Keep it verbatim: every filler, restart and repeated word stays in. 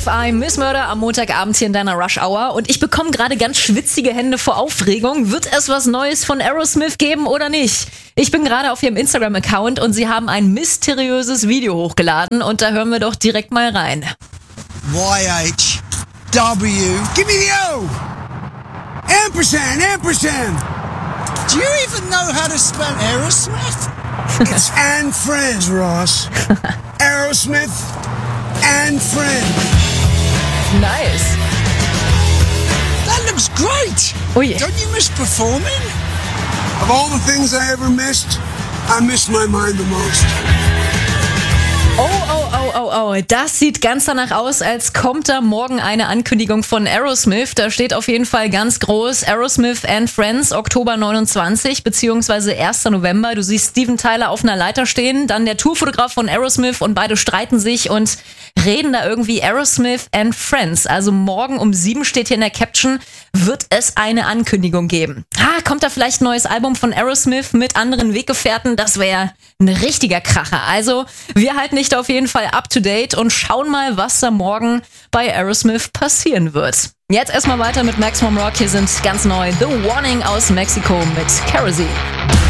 F I, Miss Murder am Montagabend hier in deiner Rush Hour. Und ich bekomme gerade ganz schwitzige Hände vor Aufregung. Wird es was Neues von Aerosmith geben oder nicht? Ich bin gerade auf ihrem Instagram-Account und sie haben ein mysteriöses Video hochgeladen. Und da hören wir doch direkt mal rein. Y H W. Give me the O! Ampersand, ampersand! Do you even know how to spell Aerosmith? It's and friends, Ross. Aerosmith and friends. Nice. That looks great. Oh yeah. Don't you miss performing? Of all the things I ever missed, I miss my mind the most. Oh, oh, oh, oh, oh, das sieht ganz danach aus, als kommt da morgen eine Ankündigung von Aerosmith. Da steht auf jeden Fall ganz groß Aerosmith and Friends, Oktober neunundzwanzig, beziehungsweise erster November. Du siehst Steven Tyler auf einer Leiter stehen, dann der Tourfotograf von Aerosmith und beide streiten sich und reden da irgendwie Aerosmith and Friends. Also morgen um sieben steht hier in der Caption, wird es eine Ankündigung geben. Ah, kommt da vielleicht ein neues Album von Aerosmith mit anderen Weggefährten? Das wäre ein richtiger Kracher. Also wir halten dich da auf jeden Fall up to date und schauen mal, was da morgen bei Aerosmith passieren wird. Jetzt erstmal weiter mit Maximum Rock. Hier sind ganz neu The Warning aus Mexiko mit Kerosene.